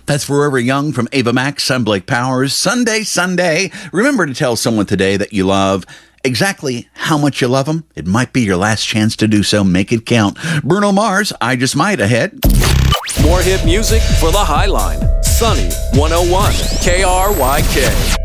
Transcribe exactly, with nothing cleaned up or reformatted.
That's Forever Young from Ava Max. I'm Blake Powers. Sunday, Sunday. Remember to tell someone today that you love exactly how much you love them. It might be your last chance to do so. Make it count. Bruno Mars, I Just Might ahead. More hit music for the Highline. Sunny one oh one K R Y K.